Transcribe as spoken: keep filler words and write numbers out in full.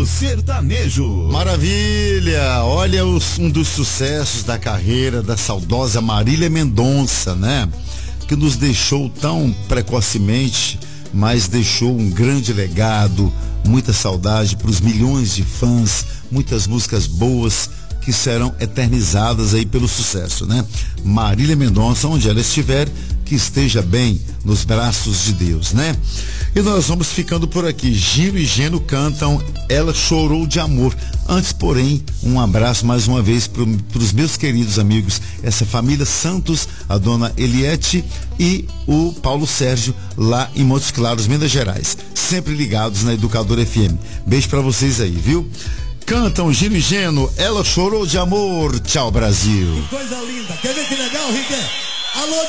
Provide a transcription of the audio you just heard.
do sertanejo. Maravilha! Olha os, um dos sucessos da carreira da saudosa Marília Mendonça, né? Que nos deixou tão precocemente, mas deixou um grande legado, muita saudade para os milhões de fãs, muitas músicas boas que serão eternizadas aí pelo sucesso, né? Marília Mendonça, onde ela estiver, que esteja bem nos braços de Deus, né? E nós vamos ficando por aqui. Gino e Geno cantam Ela Chorou de Amor. Antes, porém, um abraço mais uma vez para os meus queridos amigos, essa família Santos, a dona Eliette e o Paulo Sérgio, lá em Montes Claros, Minas Gerais. Sempre ligados na Educadora F M. Beijo para vocês aí, viu? Cantam Gino e Geno, Ela Chorou de Amor. Tchau, Brasil. Que coisa linda. Quer ver que legal, Rick? Alô,